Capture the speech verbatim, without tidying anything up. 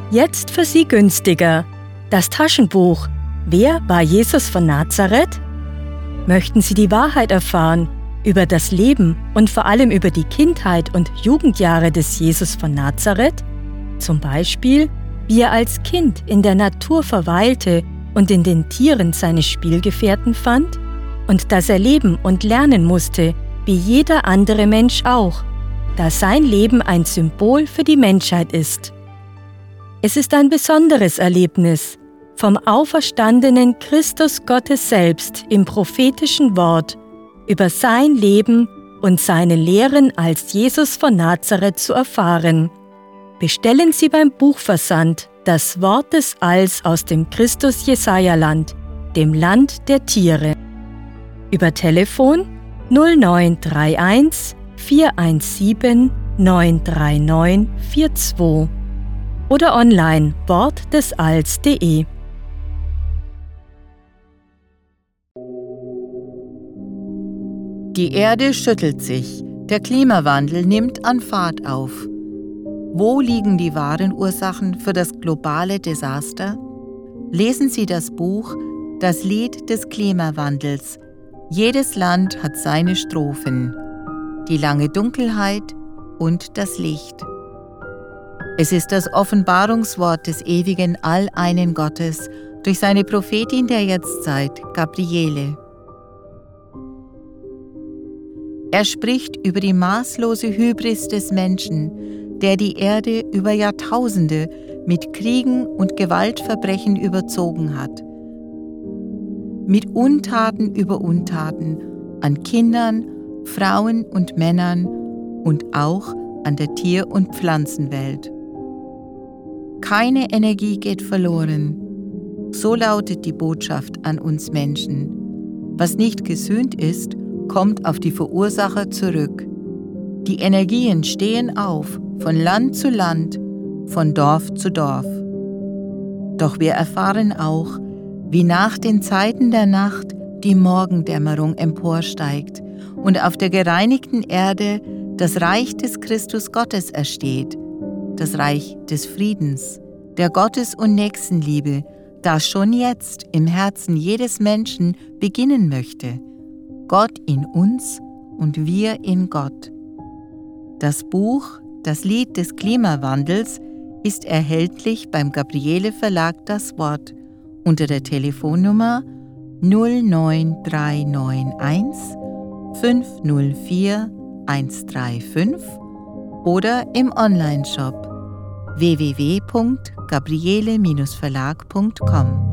Jetzt für Sie günstiger. Das Taschenbuch Wer war Jesus von Nazareth? Möchten Sie die Wahrheit erfahren über das Leben und vor allem über die Kindheit und Jugendjahre des Jesus von Nazareth? Zum Beispiel, wie er als Kind in der Natur verweilte und in den Tieren seine Spielgefährten fand? Und dass er leben und lernen musste, wie jeder andere Mensch auch, da sein Leben ein Symbol für die Menschheit ist. Es ist ein besonderes Erlebnis, vom auferstandenen Christus Gottes selbst im prophetischen Wort über sein Leben und seine Lehren als Jesus von Nazareth zu erfahren. Bestellen Sie beim Buchversand das Wort des Alls aus dem Christus-Jesaja-Land, dem Land der Tiere. Über Telefon null neun drei eins vier eins sieben neun drei neun vier zwei oder online wortdesalls punkt de. Die Erde schüttelt sich, der Klimawandel nimmt an Fahrt auf. Wo liegen die wahren Ursachen für das globale Desaster? Lesen Sie das Buch Das Lied des Klimawandels. Jedes Land hat seine Strophen. Die lange Dunkelheit und das Licht. Es ist das Offenbarungswort des ewigen Alleinen Gottes durch seine Prophetin der Jetztzeit, Gabriele. Er spricht über die maßlose Hybris des Menschen, der die Erde über Jahrtausende mit Kriegen und Gewaltverbrechen überzogen hat. Mit Untaten über Untaten an Kindern, Frauen und Männern und auch an der Tier- und Pflanzenwelt. Keine Energie geht verloren. So lautet die Botschaft an uns Menschen. Was nicht gesühnt ist, kommt auf die Verursacher zurück. Die Energien stehen auf, von Land zu Land, von Dorf zu Dorf. Doch wir erfahren auch, wie nach den Zeiten der Nacht die Morgendämmerung emporsteigt und auf der gereinigten Erde das Reich des Christus Gottes ersteht, das Reich des Friedens, der Gottes- und Nächstenliebe, das schon jetzt im Herzen jedes Menschen beginnen möchte. Gott in uns und wir in Gott. Das Buch Das Lied des Klimawandels ist erhältlich beim Gabriele Verlag Das Wort unter der Telefonnummer null neun drei neun eins fünf null vier eins drei fünf oder im Onlineshop w w w punkt gabriele Bindestrich verlag punkt com.